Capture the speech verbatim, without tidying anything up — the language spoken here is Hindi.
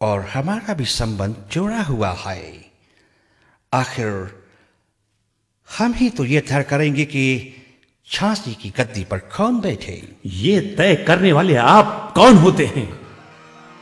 और हमारा भी संबंध जुड़ा हुआ है। आखिर हम ही तो ये तय करेंगे कि झांसी की गद्दी पर कौन बैठे। ये तय करने वाले आप कौन होते हैं?